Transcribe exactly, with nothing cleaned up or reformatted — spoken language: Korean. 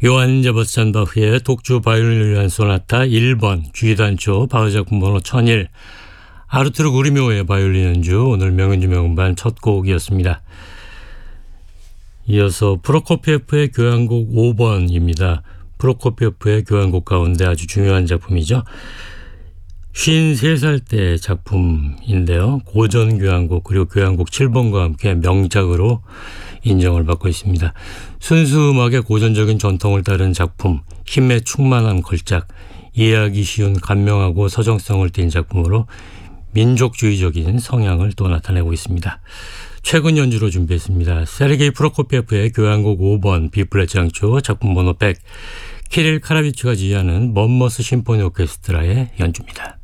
요한 제바스찬 바흐의 독주 바이올린을 위한 소나타 일 번 G단조 바흐 작품 번호 천일, 아르투르 구리묘의 바이올린 연주, 오늘 명연주 명음반 첫 곡이었습니다. 이어서 프로코피에프의 교향곡 오 번입니다. 프로코피에프의 교향곡 가운데 아주 중요한 작품이죠. 쉰세 살 때 작품인데요. 고전 교향곡 그리고 교향곡 칠 번과 함께 명작으로 인정을 받고 있습니다. 순수 음악의 고전적인 전통을 따른 작품, 힘에 충만한 걸작, 이해하기 쉬운 감명하고 서정성을 띤 작품으로 민족주의적인 성향을 또 나타내고 있습니다. 최근 연주로 준비했습니다. 세르게이 프로코피에프의 교향곡 오 번 B플랫 장조 작품 번호 백, 키릴 카라비츠가 지휘하는 먼머스 심포니 오케스트라의 연주입니다.